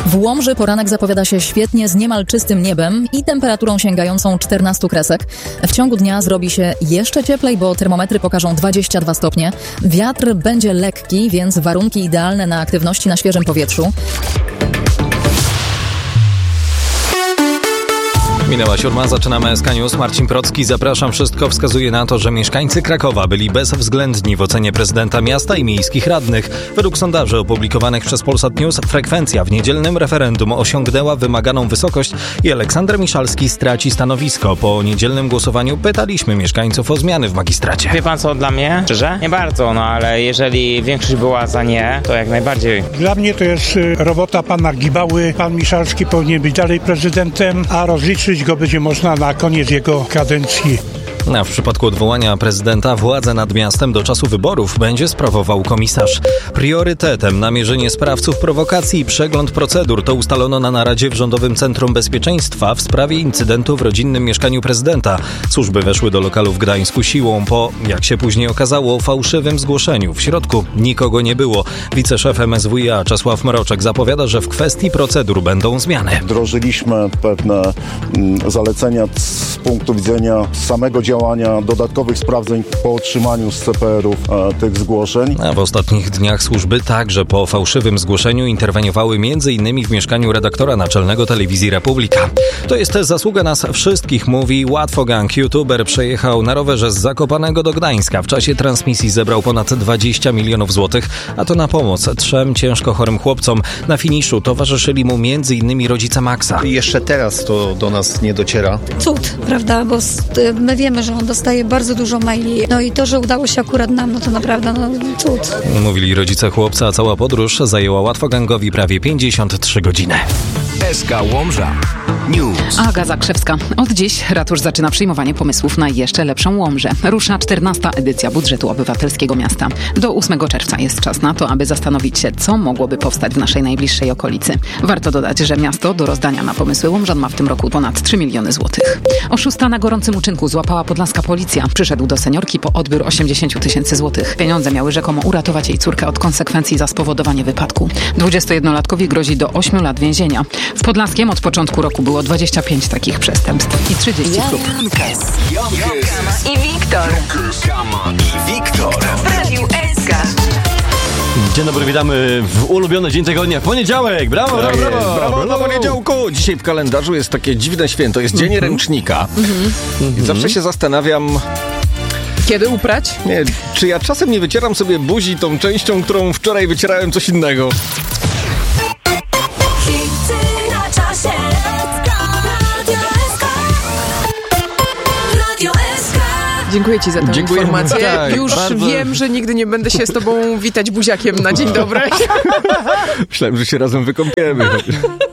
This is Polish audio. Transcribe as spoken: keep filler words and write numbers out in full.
W Łomży poranek zapowiada się świetnie z niemal czystym niebem i temperaturą sięgającą czternastu kresek. W ciągu dnia zrobi się jeszcze cieplej, bo termometry pokażą dwadzieścia dwa stopnie. Wiatr będzie lekki, więc warunki idealne na aktywności na świeżym powietrzu. Minęła siódma, zaczynamy S K News. Marcin Procki, zapraszam. Wszystko wskazuje na to, że mieszkańcy Krakowa byli bezwzględni w ocenie prezydenta miasta i miejskich radnych. Według sondaży opublikowanych przez Polsat News frekwencja w niedzielnym referendum osiągnęła wymaganą wysokość i Aleksander Miszalski straci stanowisko. Po niedzielnym głosowaniu pytaliśmy mieszkańców o zmiany w magistracie. Wie pan co, dla mnie? Szczerze? Nie bardzo, no ale jeżeli większość była za nie, to jak najbardziej. Dla mnie to jest robota pana Gibały. Pan Miszalski powinien być dalej prezydentem, a rozliczyć go będzie można na koniec jego kadencji. A w przypadku odwołania prezydenta władzę nad miastem do czasu wyborów będzie sprawował komisarz. Priorytetem namierzenie sprawców prowokacji i przegląd procedur to ustalono na naradzie w Rządowym Centrum Bezpieczeństwa w sprawie incydentu w rodzinnym mieszkaniu prezydenta. Służby weszły do lokalu w Gdańsku siłą po, jak się później okazało, fałszywym zgłoszeniu. W środku nikogo nie było. Wiceszef M S W i A Czesław Mroczek zapowiada, że w kwestii procedur będą zmiany. Wdrożyliśmy pewne mm, zalecenia z punktu widzenia samego działania, dodatkowych sprawdzeń po otrzymaniu z C P R ów e, tych zgłoszeń. A w ostatnich dniach służby także po fałszywym zgłoszeniu interweniowały m.in. w mieszkaniu redaktora naczelnego Telewizji Republika. To jest zasługa nas wszystkich, mówi Łatwogang. YouTuber przejechał na rowerze z Zakopanego do Gdańska. W czasie transmisji zebrał ponad dwadzieścia milionów złotych, a to na pomoc trzem ciężko chorym chłopcom. Na finiszu towarzyszyli mu m.in. rodzice Maxa. I jeszcze teraz to do nas nie dociera. Cud, prawda, bo my wiemy, że on dostaje bardzo dużo maili. No i to, że udało się akurat nam, no to naprawdę no, cud. Mówili rodzice chłopca, a cała podróż zajęła Łatwogangowi prawie pięćdziesiąt trzy godziny. S K Łomża News. Aga Zakrzewska. Od dziś ratusz zaczyna przyjmowanie pomysłów na jeszcze lepszą Łomżę. Rusza czternasta edycja budżetu obywatelskiego miasta. Do ósmego czerwca jest czas na to, aby zastanowić się, co mogłoby powstać w naszej najbliższej okolicy. Warto dodać, że miasto do rozdania na pomysły Łomżan ma w tym roku ponad trzy miliony złotych. Oszusta na gorącym uczynku złapała podlaska policja. Przyszedł do seniorki po odbiór osiemdziesiąt tysięcy złotych. Pieniądze miały rzekomo uratować jej córkę od konsekwencji za spowodowanie wypadku. dwudziestojednolatkowi grozi do ośmiu lat więzienia. W Podlaskiem od początku roku było dwadzieścia pięć takich przestępstw i trzydzieści prób. I Wiktor. I Wiktor. W Radiu S K. Dzień dobry, witamy w ulubiony dzień tygodnia, w poniedziałek. Brawo, brawo, brawo, brawo, brawo na poniedziałku. Dzisiaj w kalendarzu jest takie dziwne święto, jest Dzień mm-hmm. Ręcznika. Mm-hmm. I zawsze się zastanawiam... Kiedy uprać? Nie, czy ja czasem nie wycieram sobie buzi tą częścią, którą wczoraj wycierałem coś innego. Dziękuję ci za tę Dziękuję. informację. Tak, Już bardzo. wiem, że nigdy nie będę się z tobą witać buziakiem na dzień dobry. Myślałem, że się razem wykąpiemy.